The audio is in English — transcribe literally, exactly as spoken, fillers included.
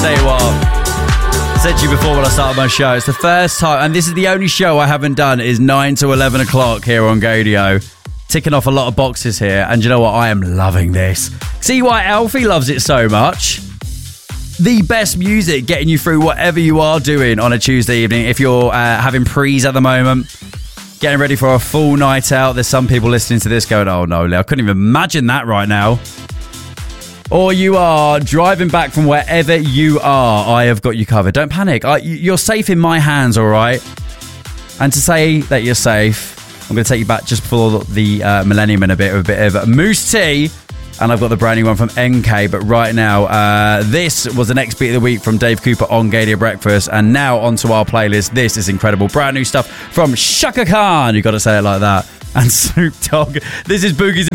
tell you what, I said to you before when I started my show, it's the first time, and this is the only show I haven't done, is nine to eleven o'clock here on Gadio. Ticking off a lot of boxes here, and you know what? I am loving this. See why Alfie loves it so much? The best music getting you through whatever you are doing on a Tuesday evening. If you're uh, having prees at the moment, getting ready for a full night out, there's some people listening to this going, oh no, I couldn't even imagine that right now. Or you are driving back from wherever you are, I have got you covered. Don't panic. I, you're safe in my hands, all right? And to say that you're safe, I'm going to take you back just before the uh, millennium in a bit, with a bit of Moose Tea. And I've got the brand new one from N K. But right now, uh, this was the next beat of the week from Dave Cooper on Gadio Breakfast. And now onto our playlist. This is incredible. Brand new stuff from Shaka Khan. You got to say it like that. And Snoop Dogg. This is Boogie's